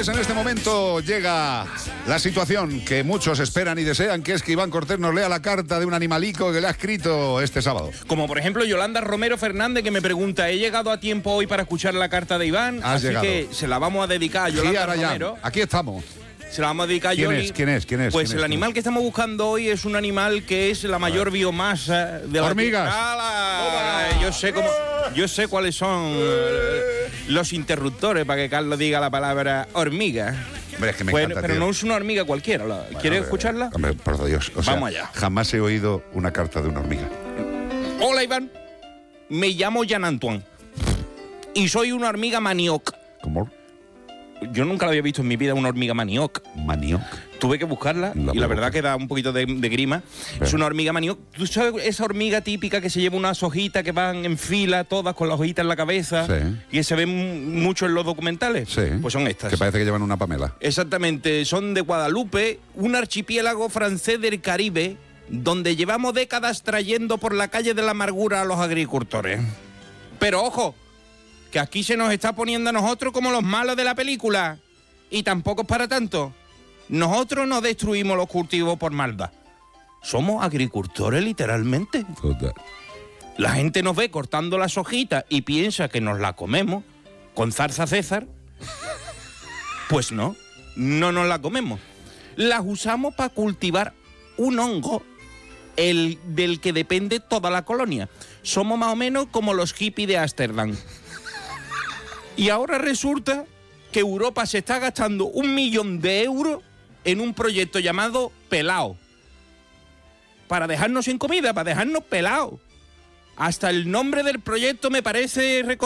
Pues en este momento llega la situación que muchos esperan y desean, que es que Iván Cortés nos lea la carta de un animalico que le ha escrito este sábado. Como por ejemplo Yolanda Romero Fernández, que me pregunta, ¿he llegado a tiempo hoy para escuchar la carta de Iván? Has Así llegado. que se la vamos a dedicar a Yolanda Romero. Aquí estamos. Se la vamos a dedicar a Yoli. ¿Quién es? Pues el animal que estamos buscando hoy es un animal que es la mayor biomasa de la hormigas. Yo sé cuáles son los interruptores para que Carlos diga la palabra hormiga. Hombre, es que me Pues, encanta, pero tío. no es una hormiga cualquiera. ¿Quieres escucharla? Hombre, por Dios. O sea, Vamos allá. Jamás he oído una carta de una hormiga. Hola, Iván. Me llamo Jean Antoine. Y soy una hormiga manioc. ¿Cómo? Yo nunca la había visto en mi vida, una hormiga manioc. Manioc. Tuve que buscarla y la verdad que da un poquito de grima. Pero es una hormiga manioc. ¿Tú sabes esa hormiga típica que se lleva unas hojitas que van en fila, todas con las hojitas en la cabeza? Sí. Y que se ven mucho en los documentales. Sí. Pues son estas. Que parece que llevan una Pamela. Exactamente. Son de Guadalupe, un archipiélago francés del Caribe, donde llevamos décadas trayendo por la calle de la amargura a los agricultores. Pero ojo, que aquí se nos está poniendo a nosotros como los malos de la película. Y tampoco es para tanto. Nosotros no destruimos los cultivos por maldad. Somos agricultores literalmente. Total. La gente nos ve cortando las hojitas y piensa que nos la comemos con zarza César. Pues no nos la comemos. Las usamos para cultivar un hongo, el del que depende toda la colonia. Somos más o menos como los hippies de Ámsterdam. Y ahora resulta que Europa se está gastando 1 millón de euros en un proyecto llamado Pelao. Para dejarnos sin comida, para dejarnos pelados. Hasta el nombre del proyecto me parece